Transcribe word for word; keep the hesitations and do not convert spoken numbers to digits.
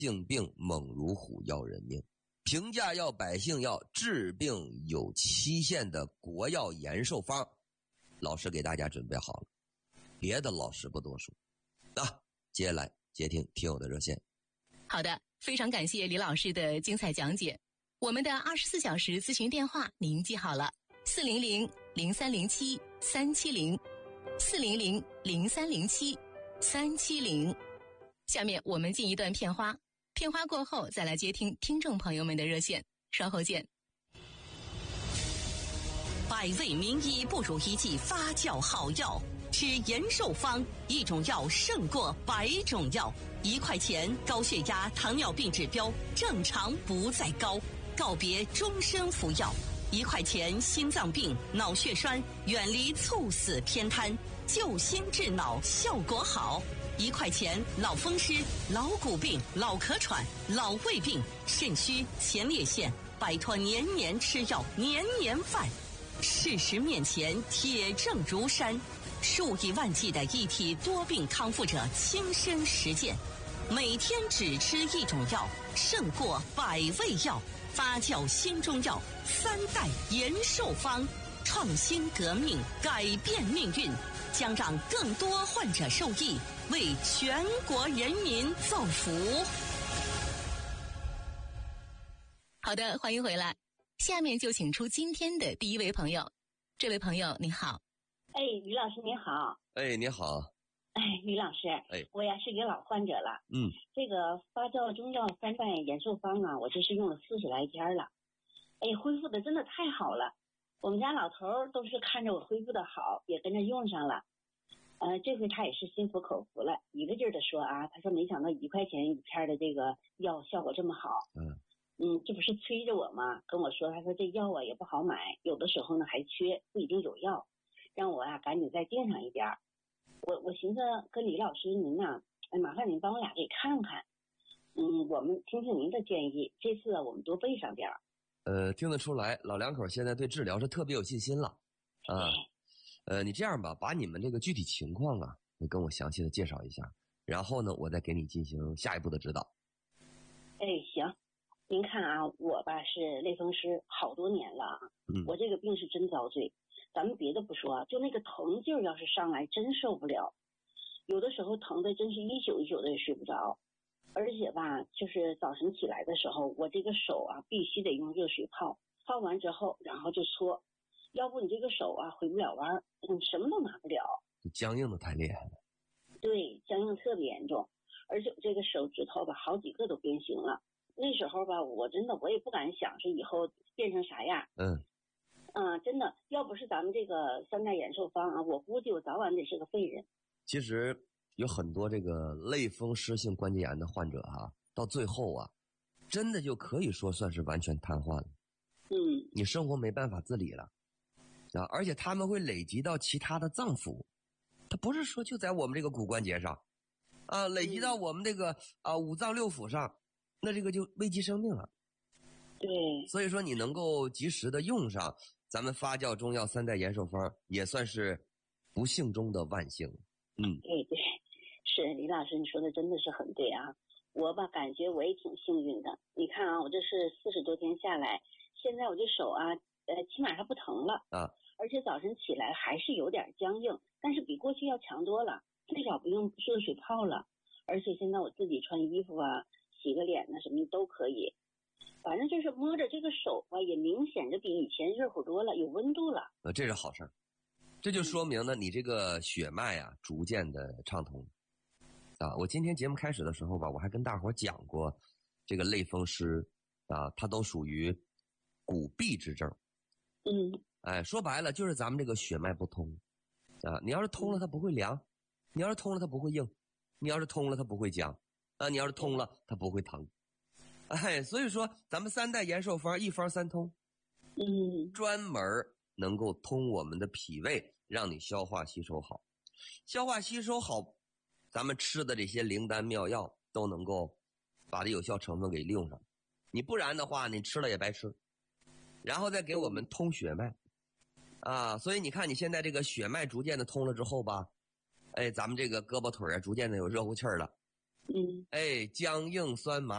定病猛如虎要人命，平价药百姓药，治病有期限的国药延寿方，老师给大家准备好了，别的老师不多说。啊，接下来接听听友的热线。 好的，非常感谢李老师的精彩讲解。我们的二十四小时咨询电话您记好了，四零零零三零七三七零，四零零零三零七三七零。下面我们进一段片花，片花过后再来接听听众朋友们的热线，稍后见。 百味名医不如一剂发酵好药，吃延寿方，一种药胜过百种药。一块钱，高血压、糖尿病指标正常不再高，告别终身服药。一块钱，心脏病、脑血栓远离猝死偏瘫，救心治脑效果好。一块钱，老风湿、老骨病、老咳喘、老胃病、肾虚、前列腺，摆脱年年吃药、年年犯。事实面前，铁证如山，数以万计的一体多病康复者亲身实践，每天只吃一种药，胜过百味药。发酵新中药，三代延寿方，创新革命，改变命运，将让更多患者受益，为全国人民造福。 好的，欢迎回来。下面就请出今天的第一位朋友。这位朋友你好。 哎，李老师您好。 哎，你好。 哎，李老师， 哎， 我呀是一个老患者了。 嗯， 这个发酵中药三代延寿方啊，我这是用了四十来天了。哎，恢复的真的太好了。我们家老头都是看着我恢复的好，也跟着用上了。呃，这回他也是心服口服了，一个劲儿的说啊，他说没想到一块钱一片的这个药效果这么好。 嗯。 嗯，这不是催着我吗？跟我说，他说这药啊也不好买，有的时候呢还缺，不一定有药，让我啊赶紧再订上一点。我我寻思跟李老师您呐、啊，哎，麻烦您帮我俩给看看，嗯，我们听听您的建议，这次啊我们多备上点儿。 呃，听得出来，老两口现在对治疗是特别有信心了，啊，呃，你这样吧，把你们这个具体情况啊，你跟我详细的介绍一下，然后呢，我再给你进行下一步的指导。 哎，行。您看啊，我吧是类风湿好多年了，嗯，我这个病是真遭罪。咱们别的不说，就那个疼劲儿要是上来，真受不了。有的时候疼的真是一宿一宿的也睡不着，而且吧，就是早晨起来的时候，我这个手啊必须得用热水泡，泡完之后然后就搓，要不你这个手啊回不了弯，嗯，什么都拿不了。 僵硬的太厉害了。 对，僵硬特别严重，而且我这个手指头吧好几个都变形了。那时候吧，我真的我也不敢想是以后变成啥样。 嗯， 啊、呃，真的，要不是咱们这个三代延寿方啊，我估计我早晚得是个废人。 其实有很多这个类风湿性关节炎的患者哈、啊，到最后啊，真的就可以说算是完全瘫痪了。 嗯， 你生活没办法自理了啊，而且他们会累积到其他的脏腑，它不是说就在我们这个骨关节上啊，累积到我们这个啊五脏六腑上。那这个就危及生命了。 对， 所以说你能够及时的用上咱们发酵中药三代延寿方，也算是不幸中的万幸。嗯， 对对，是李老师你说的真的是很对啊。我吧感觉我也挺幸运的。你看啊，我这是四十多天下来，现在我这手啊，呃，起码它不疼了啊， 而且早晨起来还是有点僵硬，但是比过去要强多了，最少不用热水泡了，而且现在我自己穿衣服啊。洗个脸呢什么都可以，反正就是摸着这个手啊，也明显的比以前热乎多了，有温度了。 呃，这是好事儿，这就说明呢，你这个血脉啊逐渐的畅通啊。我今天节目开始的时候吧，我还跟大伙讲过，这个类风湿啊，它都属于骨痹之症。 嗯， 哎，说白了就是咱们这个血脉不通啊。你要是通了，它不会凉；你要是通了，它不会硬；你要是通了，它不会僵。啊，你要是通了，它不会疼，哎，所以说咱们三代延寿方一方三通， 嗯， 专门能够通我们的脾胃，让你消化吸收好，消化吸收好，咱们吃的这些灵丹妙药都能够把这有效成分给利用上，你不然的话，你吃了也白吃，然后再给我们通血脉，啊，所以你看你现在这个血脉逐渐的通了之后吧，哎，咱们这个胳膊腿啊，逐渐的有热乎气儿了。 嗯， 哎，僵硬酸麻。